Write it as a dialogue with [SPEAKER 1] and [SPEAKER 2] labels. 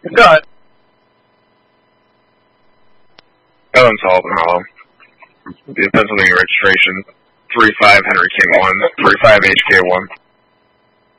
[SPEAKER 1] Go ahead.
[SPEAKER 2] Owen Sullivan Hollow. The Pennsylvania registration, 35 Henry King 1, 35 HK1.